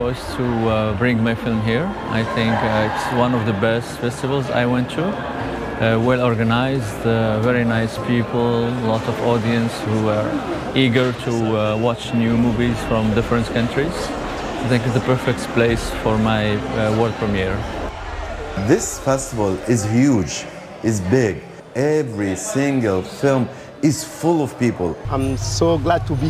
Was to bring my film here. I think it's one of the best festivals I went to. Well organized, very nice people, a lot of audience who are eager to watch new movies from different countries. I think it's the perfect place for my world premiere. This festival is huge, is big. Every single film is full of people. I'm so glad to be